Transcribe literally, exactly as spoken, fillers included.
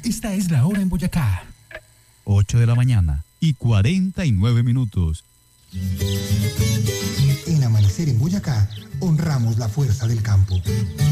Esta es la hora en Boyacá. ocho de la mañana y cuarenta y nueve minutos. En Amanecer en Boyacá, honramos la fuerza del campo.